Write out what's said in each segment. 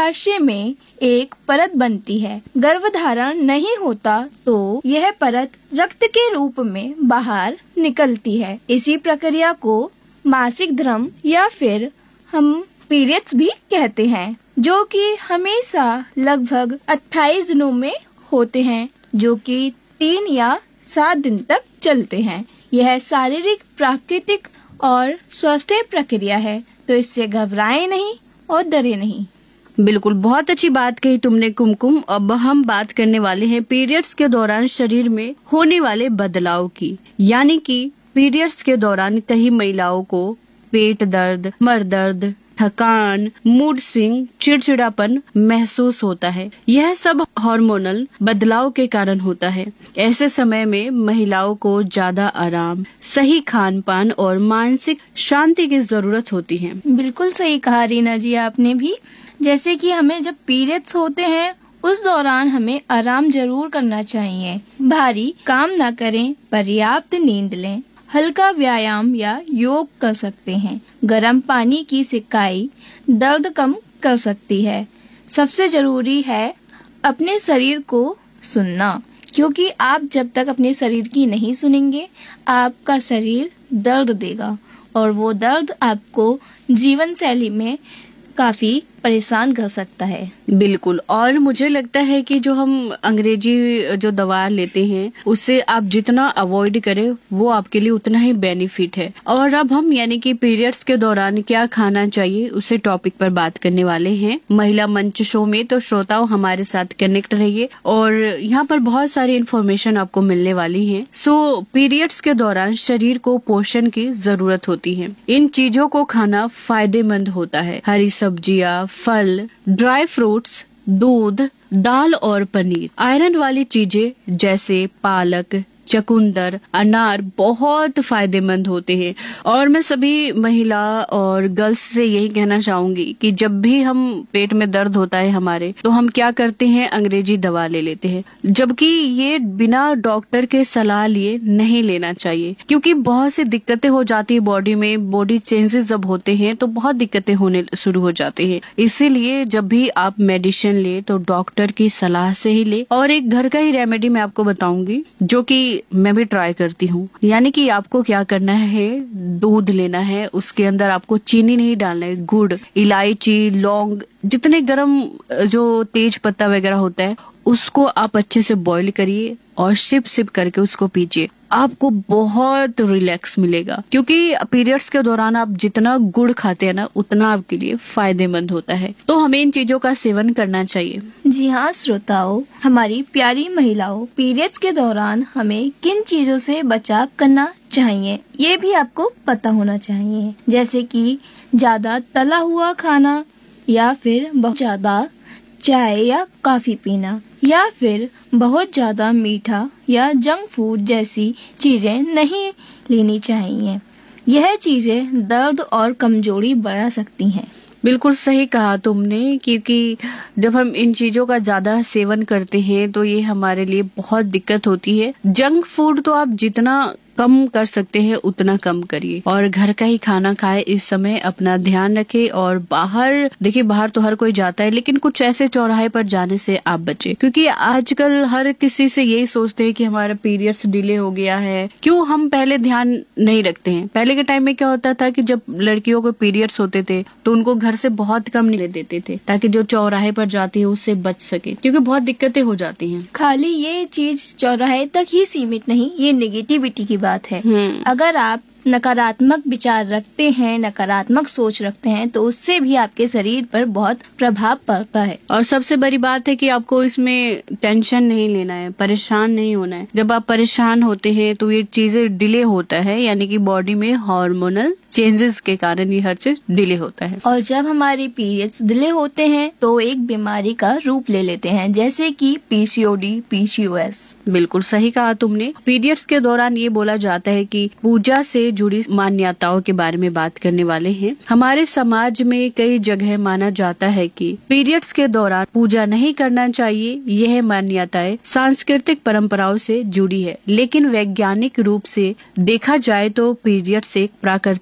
गर्भाशय में एक परत बनती है। गर्भधारण नहीं होता तो यह परत रक्त के रूप में बाहर निकलती है। इसी प्रक्रिया को मासिक धर्म या फिर हम पीरियड्स भी कहते हैं, जो कि हमेशा लगभग 28 दिनों में होते हैं, जो कि 3 या 7 दिन तक चलते हैं। यह शारीरिक, प्राकृतिक और स्वस्थ प्रक्रिया है, तो इससे घबराएं नहीं और डरे नहीं। बिल्कुल, बहुत अच्छी बात कही तुमने कुमकुम। अब हम बात करने वाले हैं पीरियड्स के दौरान शरीर में होने वाले बदलाव की। यानी कि पीरियड्स के दौरान कई महिलाओं को पेट दर्द, कमर दर्द, थकान, मूड स्विंग, चिड़चिड़ापन महसूस होता है। यह सब हार्मोनल बदलाव के कारण होता है। ऐसे समय में महिलाओं को ज्यादा आराम, सही खान पान और मानसिक शांति की जरूरत होती है। बिल्कुल सही कहा रीना जी आपने भी। जैसे कि हमें जब पीरियड्स होते हैं उस दौरान हमें आराम जरूर करना चाहिए। भारी काम न करें, पर्याप्त नींद लें, हल्का व्यायाम या योग कर सकते हैं। गर्म पानी की सिकाई दर्द कम कर सकती है। सबसे जरूरी है अपने शरीर को सुनना, क्योंकि आप जब तक अपने शरीर की नहीं सुनेंगे आपका शरीर दर्द देगा और वो दर्द आपको जीवन शैली में काफी परेशान कर सकता है। बिल्कुल, और मुझे लगता है कि जो हम अंग्रेजी जो दवा लेते हैं उससे आप जितना अवॉइड करें वो आपके लिए उतना ही बेनिफिट है। और अब हम यानी कि पीरियड्स के दौरान क्या खाना चाहिए उसी टॉपिक पर बात करने वाले हैं महिला मंच शो में। तो श्रोताओं हमारे साथ कनेक्ट रहिए और यहाँ पर बहुत सारी इन्फॉर्मेशन आपको मिलने वाली है। सो पीरियड्स के दौरान शरीर को पोषण की जरूरत होती है। इन चीजों को खाना फायदेमंद होता है। हरी सब्जियाँ, फल, ड्राई फ्रूट्स, दूध, दाल और पनीर। आयरन वाली चीजें जैसे पालक, चकुंदर, अनार बहुत फायदेमंद होते हैं। और मैं सभी महिला और गर्ल्स से यही कहना चाहूंगी कि जब भी हम पेट में दर्द होता है हमारे, तो हम क्या करते हैं, अंग्रेजी दवा ले लेते हैं, जबकि ये बिना डॉक्टर के सलाह लिए नहीं लेना चाहिए, क्योंकि बहुत सी दिक्कतें हो जाती है बॉडी में। बॉडी चेंजेस जब होते हैं तो बहुत दिक्कतें होने शुरू हो जाती हैं। इसीलिए जब भी आप मेडिसिन ले तो डॉक्टर की सलाह से ही ले। और एक घर का ही रेमेडी मैं आपको बताऊंगी जो कि मैं भी ट्राई करती हूँ। यानी कि आपको क्या करना है, दूध लेना है, उसके अंदर आपको चीनी नहीं डालना है, गुड़, इलायची, लौंग, जितने गरम जो तेज पत्ता वगैरह होता है उसको आप अच्छे से बॉईल करिए और सिप सिप करके उसको पीजिए। आपको बहुत रिलैक्स मिलेगा, क्योंकि पीरियड्स के दौरान आप जितना गुड़ खाते हैं ना उतना आपके लिए फायदेमंद होता है। तो हमें इन चीजों का सेवन करना चाहिए। जी हाँ श्रोताओं, हमारी प्यारी महिलाओं, पीरियड्स के दौरान हमें किन चीजों से बचाव करना चाहिए ये भी आपको पता होना चाहिए। जैसे कि ज्यादा तला हुआ खाना, या फिर बहुत ज्यादा चाय या कॉफी पीना, या फिर बहुत ज्यादा मीठा या जंक फूड जैसी चीजें नहीं लेनी चाहिए। यह चीजें दर्द और कमजोरी बढ़ा सकती हैं। बिल्कुल सही कहा तुमने, क्योंकि जब हम इन चीजों का ज्यादा सेवन करते हैं तो ये हमारे लिए बहुत दिक्कत होती है। जंक फूड तो आप जितना कम कर सकते हैं उतना कम करिए और घर का ही खाना खाए। इस समय अपना ध्यान रखें। और बाहर देखिए, बाहर तो हर कोई जाता है, लेकिन कुछ ऐसे चौराहे पर जाने से आप बचे, क्योंकि आजकल हर किसी से यही सोचते हैं कि हमारा पीरियड्स डिले हो गया है। क्यों हम पहले ध्यान नहीं रखते हैं। पहले के टाइम में क्या होता था कि जब लड़कियों को पीरियड्स होते थे तो उनको घर से बहुत कम ले देते थे, ताकि जो चौराहे पर जाती है उससे बच सके, क्योंकि बहुत दिक्कतें हो जाती हैं। खाली ये चीज चौराहे तक ही सीमित नहीं, ये नेगेटिविटी की बात है। अगर आप नकारात्मक विचार रखते हैं, नकारात्मक सोच रखते हैं, तो उससे भी आपके शरीर पर बहुत प्रभाव पड़ता है। और सबसे बड़ी बात है कि आपको इसमें टेंशन नहीं लेना है, परेशान नहीं होना है। जब आप परेशान होते हैं तो ये चीजें डिले होता है, यानी कि बॉडी में हार्मोनल चेंजेस के कारण ये हर चीज डिले होता है। और जब हमारे पीरियड्स डिले होते हैं तो एक बीमारी का रूप ले लेते हैं, जैसे कि पीसीओडी, पीसीओएस। बिल्कुल सही कहा तुमने। पीरियड्स के दौरान ये बोला जाता है कि पूजा से जुड़ी मान्यताओं के बारे में बात करने वाले हैं। हमारे समाज में कई जगह माना जाता है कि पीरियड्स के दौरान पूजा नहीं करना चाहिए। यह मान्यताएं सांस्कृतिक परंपराओं से जुड़ी है, लेकिन वैज्ञानिक रूप से देखा जाए तो पीरियड्स एक प्राकृतिक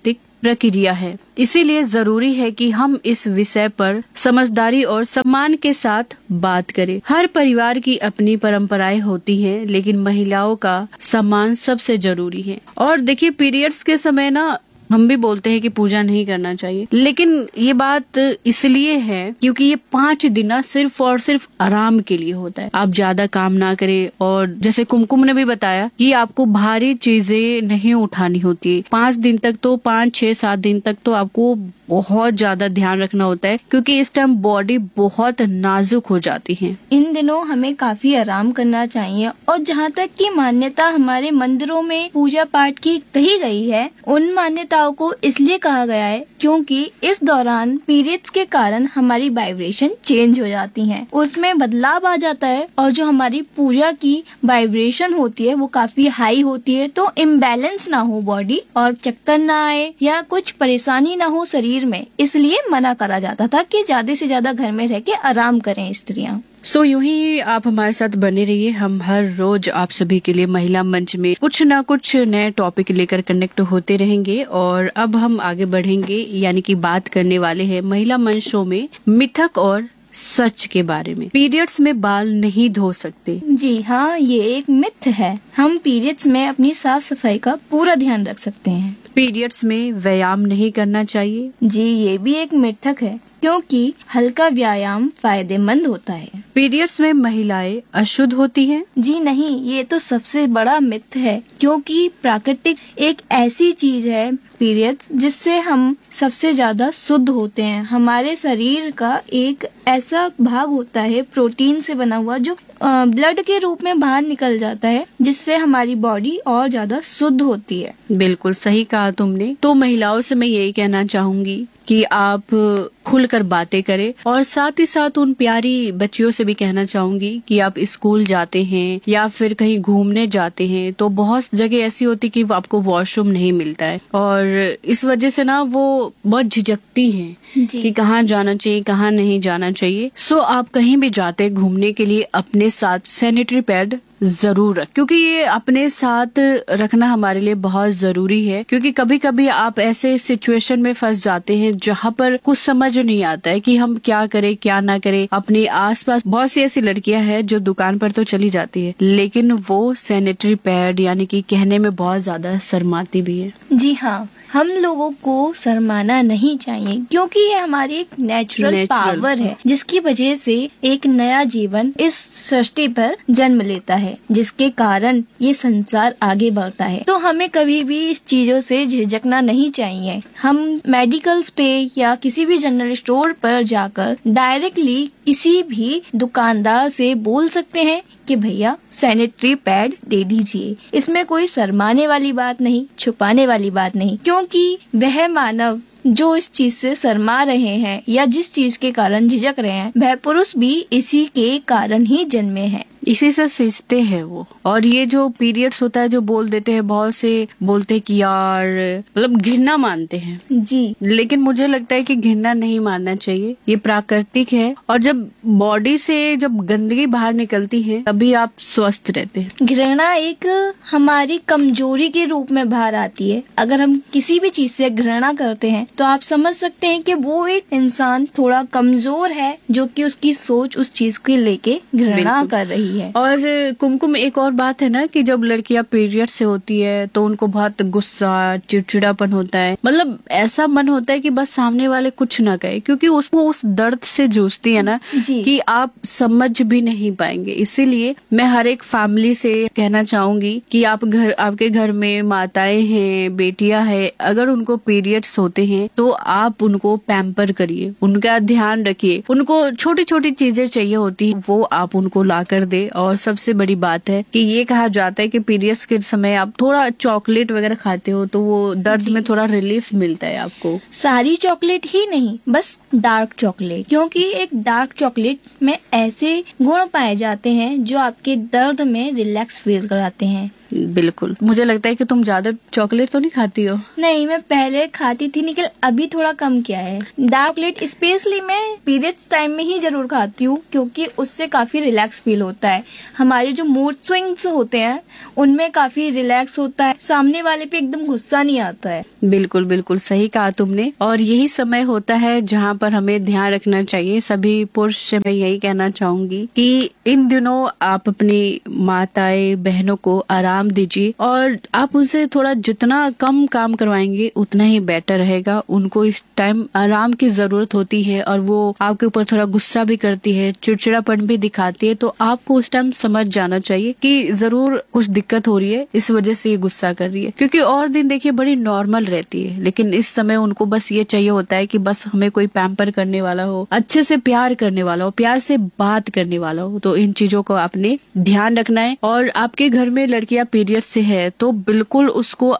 प्रक्रिया है। इसीलिए जरूरी है कि हम इस विषय पर समझदारी और सम्मान के साथ बात करें। हर परिवार की अपनी परंपराएं होती हैं, लेकिन महिलाओं का सम्मान सबसे जरूरी है। और देखिए, पीरियड्स के समय ना हम भी बोलते हैं कि पूजा नहीं करना चाहिए, लेकिन ये बात इसलिए है क्योंकि ये 5 दिन ना सिर्फ और सिर्फ आराम के लिए होता है। आप ज्यादा काम ना करें, और जैसे कुमकुम ने भी बताया कि आपको भारी चीजें नहीं उठानी होती। 5 दिन तक तो 5, 6, 7 दिन तक तो आपको बहुत ज्यादा ध्यान रखना होता है, क्योंकि इस टाइम बॉडी बहुत नाजुक हो जाती है। इन दिनों हमें काफी आराम करना चाहिए। और जहाँ तक की मान्यता हमारे मंदिरों में पूजा पाठ की कही गई है, उन मान्यताओं को इसलिए कहा गया है क्योंकि इस दौरान पीरियड्स के कारण हमारी वाइब्रेशन चेंज हो जाती हैं, उसमें बदलाव आ जाता है, और जो हमारी पूजा की वाइब्रेशन होती है वो काफी हाई होती है। तो इम्बैलेंस ना हो बॉडी, और चक्कर ना आए या कुछ परेशानी ना हो शरीर में, इसलिए मना करा जाता था कि ज्यादा से ज्यादा घर में रह के आराम करें स्त्रियाँ। सो यूं ही आप हमारे साथ बने रहिए। हम हर रोज आप सभी के लिए महिला मंच में कुछ ना कुछ नए टॉपिक लेकर कनेक्ट होते रहेंगे। और अब हम आगे बढ़ेंगे, यानी कि बात करने वाले हैं महिला मंच शो में मिथक और सच के बारे में। पीरियड्स में बाल नहीं धो सकते। जी हाँ, ये एक मिथ है। हम पीरियड्स में अपनी साफ सफाई का पूरा ध्यान रख सकते हैं। पीरियड्स में व्यायाम नहीं करना चाहिए। जी, ये भी एक मिथक है, क्योंकि हल्का व्यायाम फायदेमंद होता है। पीरियड्स में महिलाएं अशुद्ध होती हैं। जी नहीं, ये तो सबसे बड़ा मिथ है, क्योंकि प्राकृतिक एक ऐसी चीज है पीरियड्स जिससे हम सबसे ज्यादा शुद्ध होते हैं। हमारे शरीर का एक ऐसा भाग होता है प्रोटीन से बना हुआ, जो ब्लड के रूप में बाहर निकल जाता है, जिससे हमारी बॉडी और ज्यादा शुद्ध होती है। बिल्कुल सही कहा तुमने। तो महिलाओं से मैं यही कहना चाहूंगी कि आप खुलकर बातें करें, और साथ ही साथ उन प्यारी बच्चियों से भी कहना चाहूंगी कि आप स्कूल जाते हैं या फिर कहीं घूमने जाते हैं तो बहुत जगह ऐसी होती कि आपको वॉशरूम नहीं मिलता है, और इस वजह से ना वो बहुत झिझकती हैं कि कहाँ जाना चाहिए, कहाँ नहीं जाना चाहिए। सो आप कहीं भी जाते घूमने के लिए अपने साथ सैनिटरी पैड जरूर रख, क्योंकि ये अपने साथ रखना हमारे लिए बहुत जरूरी है। क्योंकि कभी कभी आप ऐसे सिचुएशन में फंस जाते हैं जहाँ पर कुछ समझ नहीं आता है कि हम क्या करें क्या ना करें। अपने आसपास बहुत सी ऐसी लड़कियां हैं जो दुकान पर तो चली जाती है, लेकिन वो सैनिटरी पैड यानी कि कहने में बहुत ज्यादा शर्माती भी है। जी हाँ, हम लोगों को शर्माना नहीं चाहिए, क्योंकि ये हमारी एक नेचुरल पावर है, जिसकी वजह से एक नया जीवन इस सृष्टि पर जन्म लेता है, जिसके कारण ये संसार आगे बढ़ता है। तो हमें कभी भी इस चीजों से झिझकना नहीं चाहिए। हम मेडिकल्स पे या किसी भी जनरल स्टोर पर जाकर डायरेक्टली किसी भी दुकानदार से बोल सकते हैं कि भैया सैनिटरी पैड दे दीजिए। इसमें कोई शर्माने वाली बात नहीं, छुपाने वाली बात नहीं, क्योंकि वह मानव जो इस चीज से शर्मा रहे हैं या जिस चीज के कारण झिझक रहे हैं, वह पुरुष भी इसी के कारण ही जन्मे हैं। इसी से सीखते हैं वो। और ये जो पीरियड्स होता है जो बोल देते हैं, बहुत से बोलते हैं कि यार मतलब घृणा मानते हैं। जी, लेकिन मुझे लगता है कि घृणा नहीं मानना चाहिए, ये प्राकृतिक है। और जब बॉडी से जब गंदगी बाहर निकलती है तभी आप स्वस्थ रहते हैं। घृणा एक हमारी कमजोरी के रूप में बाहर आती है। अगर हम किसी भी चीज से घृणा करते हैं तो आप समझ सकते हैं कि वो एक इंसान थोड़ा कमजोर है, जो कि उसकी सोच उस चीज को लेके घृणा कर रही है। और कुमकुम, एक और बात है ना कि जब लड़कियां पीरियड से होती है तो उनको बहुत गुस्सा चिड़चिड़ापन होता है। मतलब ऐसा मन होता है कि बस सामने वाले कुछ ना कहे, क्योंकि उसको उस दर्द से जूझती है ना कि आप समझ भी नहीं पाएंगे। इसीलिए मैं हर एक फैमिली से कहना चाहूंगी कि आपके घर में माताएं हैं, बेटियां हैं, अगर उनको पीरियड्स होते हैं तो आप उनको पैम्पर करिए, उनका ध्यान रखिए। उनको छोटी छोटी चीजें चाहिए होती है, वो आप उनको ला कर दे। और सबसे बड़ी बात है कि ये कहा जाता है कि पीरियड्स के समय आप थोड़ा चॉकलेट वगैरह खाते हो तो वो दर्द में थोड़ा रिलीफ मिलता है आपको। सारी चॉकलेट ही नहीं, बस डार्क चॉकलेट, क्योंकि एक डार्क चॉकलेट में ऐसे गुण पाए जाते हैं जो आपके दर्द में रिलैक्स फील कराते हैं। बिल्कुल, मुझे लगता है कि तुम ज्यादा चॉकलेट तो नहीं खाती हो। नहीं, मैं पहले खाती थी लेकिन अभी थोड़ा कम किया है। डार्क चॉकलेट स्पेशली मैं पीरियड्स टाइम में ही जरूर खाती हूँ क्योंकि उससे काफी रिलैक्स फील होता है। हमारे जो मूड स्विंग्स होते हैं उनमें काफी रिलैक्स होता है, सामने वाले पे एकदम गुस्सा नहीं आता है। बिल्कुल बिल्कुल सही कहा तुमने। और यही समय होता है जहाँ पर हमें ध्यान रखना चाहिए। सभी पुरुष से मैं यही कहना चाहूंगी कि इन दिनों आप अपनी माताएं बहनों को आराम दीजिए और आप उनसे थोड़ा जितना कम काम करवाएंगे उतना ही बेटर रहेगा। उनको इस टाइम आराम की जरूरत होती है और वो आपके ऊपर थोड़ा गुस्सा भी करती है, चिड़चिड़ापन भी दिखाती है, तो आपको उस टाइम समझ जाना चाहिए कि जरूर कुछ दिक्कत हो रही है, इस वजह से ये गुस्सा कर रही है। क्योंकि और दिन देखिए बड़ी नॉर्मल रहती है, लेकिन इस समय उनको बस ये चाहिए होता है कि बस हमें कोई पैम्पर करने वाला हो, अच्छे से प्यार करने वाला हो, प्यार से बात करने वाला हो। तो इन चीजों को आपने ध्यान रखना है। और आपके घर में लड़कियां पीरियड से है तो बिल्कुल उसको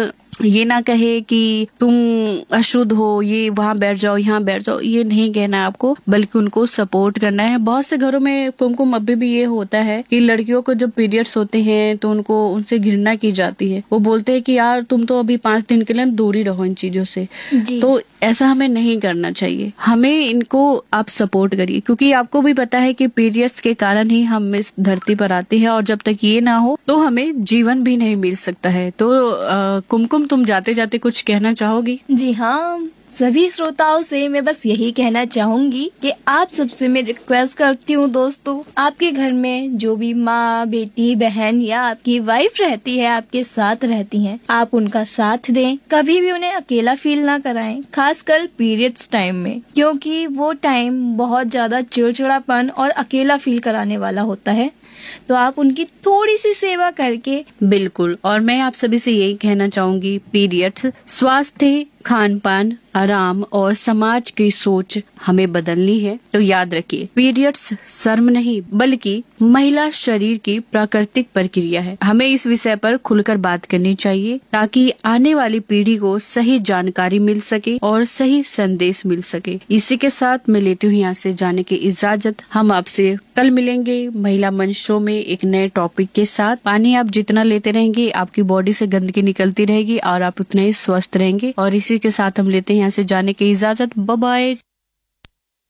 ये ना कहे कि तुम अशुद्ध हो, ये वहाँ बैठ जाओ, यहाँ बैठ जाओ, ये नहीं कहना है आपको, बल्कि उनको सपोर्ट करना है। बहुत से घरों में कुमकुम अभी भी ये होता है कि लड़कियों को जब पीरियड्स होते हैं तो उनको उनसे घृणा की जाती है। वो बोलते हैं कि यार तुम तो अभी 5 दिन के लिए दूरी रहो इन चीजों से। तो ऐसा हमें नहीं करना चाहिए। हमें इनको आप सपोर्ट करिए क्योंकि आपको भी पता है कि पीरियड्स के कारण ही हम इस धरती पर आते हैं और जब तक ये ना हो तो हमें जीवन भी नहीं मिल सकता है। तो कुमकुम, तुम जाते जाते कुछ कहना चाहोगी? जी हाँ, सभी श्रोताओं से मैं बस यही कहना चाहूंगी कि आप सबसे मैं रिक्वेस्ट करती हूँ दोस्तों, आपके घर में जो भी माँ, बेटी, बहन या आपकी वाइफ रहती है, आपके साथ रहती हैं, आप उनका साथ दें। कभी भी उन्हें अकेला फील ना कराएं, खासकर पीरियड्स टाइम में, क्योंकि वो टाइम बहुत ज्यादा चिड़चिड़ापन और अकेला फील कराने वाला होता है। तो आप उनकी थोड़ी सी सेवा करके। बिल्कुल। और मैं आप सभी से यही कहना चाहूंगी, पीरियड्स स्वास्थ्य, खान पान, आराम और समाज की सोच हमें बदलनी है। तो याद रखिए, पीरियड्स शर्म नहीं बल्कि महिला शरीर की प्राकृतिक प्रक्रिया है। हमें इस विषय पर खुलकर बात करनी चाहिए ताकि आने वाली पीढ़ी को सही जानकारी मिल सके और सही संदेश मिल सके। इसी के साथ मैं लेती हूँ यहाँ से जाने की इजाजत। हम आपसे कल मिलेंगे महिला मंच शो में एक नए टॉपिक के साथ। पानी आप जितना लेते रहेंगे आपकी बॉडी से गंदगी निकलती रहेगी और आप उतने ही स्वस्थ रहेंगे। और इसी के साथ हम लेते हैं यहाँ से जाने की इजाजत। Bye bye.